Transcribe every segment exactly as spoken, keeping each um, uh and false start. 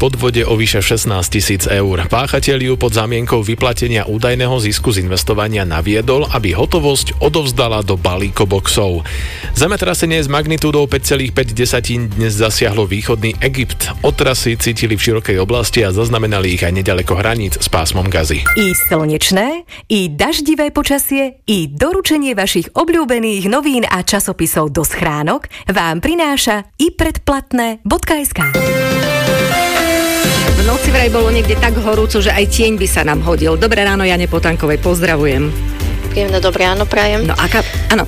podvode o vyše šestnásť tisíc eur. Páchateľ ju pod zámienkou vyplatenia údajného zisku z investovania naviedol, aby hotovosť odovzdala do balíkoboxov. Zemetrasenie s magnitúdou päť celá päť dnes zasiahlo východný Egypt. Otrasy cítili v širokej oblasti a zaznamenali ich aj nedaleko hraníc s pásmom Gazy. I slnečné, i daždivé počasie, i doručenie vašich obľúbených novín a časopisov do schránok vám prináša i predplatné bodka es ká. V noci vraj bolo niekde tak horúco, že aj tieň by sa nám hodil. Dobré ráno, Jane Potankovej, pozdravujem. Príjemné dobré ráno prajem. No aká, áno.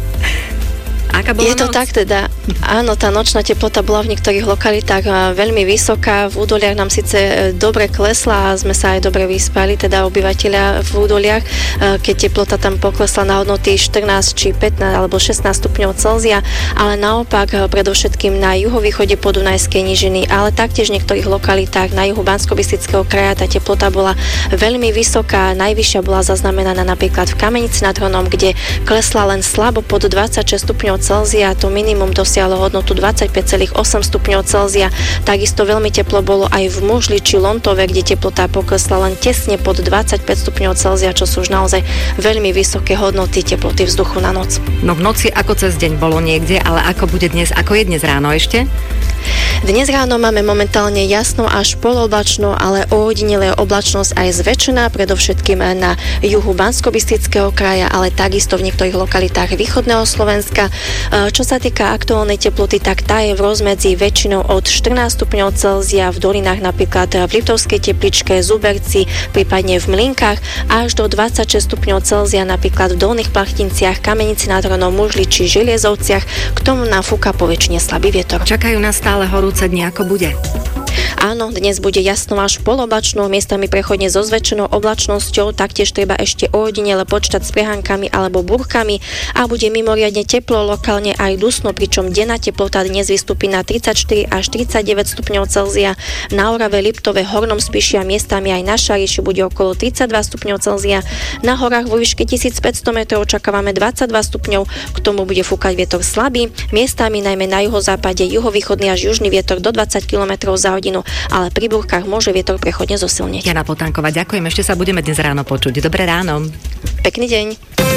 Aká bola Je to noc? tak teda, áno, tá nočná teplota bola v niektorých lokalitách veľmi vysoká, v údoliach nám síce dobre klesla a sme sa aj dobre vyspali, teda obyvateľia v údoliach, keď teplota tam poklesla na hodnoty štrnásť či pätnásť alebo šestnásť stupňov Celzia, ale naopak predovšetkým na juhovýchode podunajskej nížiny, ale taktiež v niektorých lokalitách na juhu Banskobystrického kraja tá teplota bola veľmi vysoká, najvyššia bola zaznamenaná napríklad v Kamenici nad Hronom, kde klesla len slabo pod dvadsaťšesť stupňov Celzia, to minimum dosiahlo hodnotu dvadsaťpäť celá osem stupňov Celzia. Takisto veľmi teplo bolo aj v Mužli či Lontove, kde teplota poklesla len tesne pod dvadsaťpäť stupňov Celzia, čo sú už naozaj veľmi vysoké hodnoty teploty vzduchu na noc. No v noci ako cez deň bolo niekde, ale ako bude dnes, ako je dnes ráno ešte? Dnes ráno máme momentálne jasno až poloblačno, ale ojedinelá oblačnosť aj zväčšená, predovšetkým na juhu Banskobystrického kraja, ale takisto v niektorých lokalitách východného Slovenska. Čo sa týka aktuálnej teploty, tak tá je v rozmedzi väčšinou od štrnásť stupňov Celzia v dolinách, napríklad v Liptovskej Tepličke, Zuberci, prípadne v Mlynkách, až do dvadsaťšesť stupňov Celzia napríklad v Dolných Plachtinciach, Kamenici nad Hronom, Mužli či Žiliezovciach. K tomu nám fúka poväčšine slabý vietor. Čakajú nás stále horúce dni, ako bude? Áno, dnes bude jasno až poloblačno, miestami prechodne so zväčšenou oblačnosťou, taktiež treba ešte ojedinele počítať s priehankami alebo búrkami a bude mimoriadne teplo, lokálne aj dusno, pričom denná teplota dnes vystúpi na tridsaťštyri až tridsaťdeväť stupňov Celzia. Na Orave, Liptove, Hornom Spiši a miestami aj na Šariši bude okolo tridsaťdva stupňov Celzia. Na horách vo výške tisícpäťsto metrov očakávame dvadsaťdva stupňov, k tomu bude fúkať vietor slabý, miestami najmä na juhozápade, juhovýchodný až južný vietor do dvadsať kilometrov za hodinu, ale pri búrkach môže vietor prechodne zosilnieť. Jana Potanková, ďakujem, ešte sa budeme dnes ráno počuť. Dobré ráno. Pekný deň.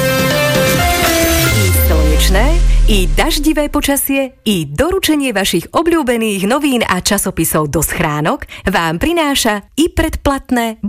I slnečné, i daždivé počasie, i doručenie vašich obľúbených novín a časopisov do schránok vám prináša i predplatné